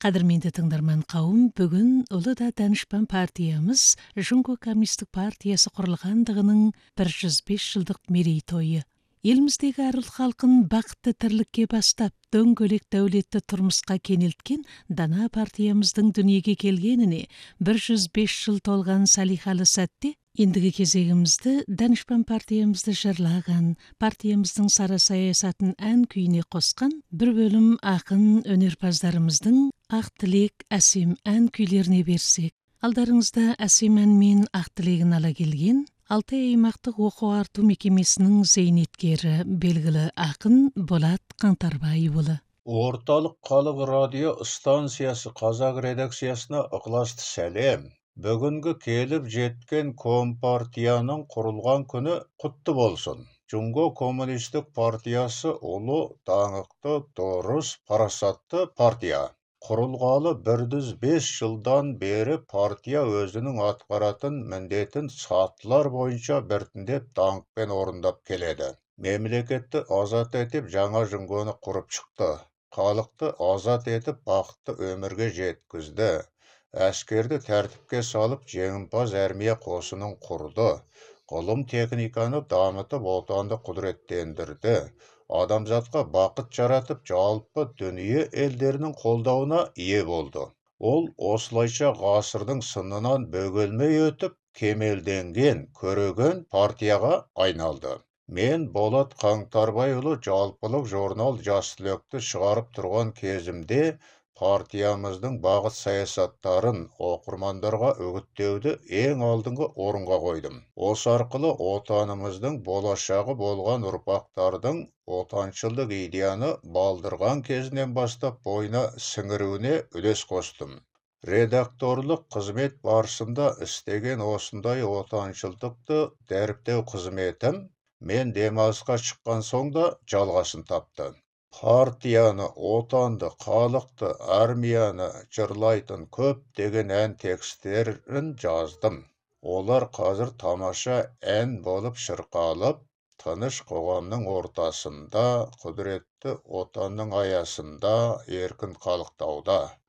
Кадырменде тыңдарман кауым, бүгүн Улуу да Данышпан партиямыз Жунго Коммунисттик партиясы курулгандыгынын 105 жылдык мерейтою. Элибиздеги ар улут халкын бакытты тирликке баштап, дөңгөлөк дәүлетти турмушка кенелткен Дана партиямыздын дүнүйөгө келгенине 105 жыл толган салихалы сәтте эндиги кезегимизди Данышпан партиямызды жырлаган, партиямыздын сара саясатын ән күйүнө коскан бир бөлүм акын өнөрпаздарыбыздын ак тилек, асим ән күйлөрүнө берсек. Алдарыңызда асим ән мен ак тилегин ала келген Алтай аймактык окуу артуу мекемесинин зейнеткери, белгилүү акын Болат Каңтарбай уулу. Орталық халық радио станциясы қазақ редакциясына ықыласты сәлем. Бүгінгі келіп жеткен Компартияның құрылған күні құтты болсын. Жунго коммунистік партиясы ұлы, даңқты, дұрыс, парасатты партия. Құрылғалы 105 жылдан бері партия өзінің атқаратын міндетін сатылар бойынша біртіндеп даңқпен орындап келеді. Мемлекетті азат етіп жаңа Жунгоны құрып шықты. Халықты азат етіп бақытты өмірге жеткізді. Әскерді тәртіпке салып жеңімпаз армия қосынын құрды. Ғылым техниканы дамытып отанды құдіреттендірді. Адамзатқа бақыт жаратып жалпы дүние елдерінің қолдауына ие болды. Ол осылайша ғасырдың сынынан бөгелмей өтіп, кемелденген, көреген партияға айналды. Мен Болат Қаңтарбайұлы жалпылық журнал Жас түлекті шығарып тұрған кезімде партиямыздың бағыт саясаттарын оқырмандарға үгіттеуді ең алдыңғы орынға қойдым. Осы арқылы отанымыздың болашағы болған ұрпақтардың отаншылдық идеяны балдырған кезінен бастап бойына сіңіруіне үлес қостым. Редакторлық қызмет барысында істеген осындай отаншылдықты дәріптеу қызметім мен демалысқа шыққан соң да жалғасын тапты. Партияны, отанды, халықты, армияны жырлайтын көптеген ән текстерін жаздым. Олар қазір тамаша ән болып шырқалып, тыныш қоғамның ортасында, құдіретті отанның аясында еркін қалықтауда.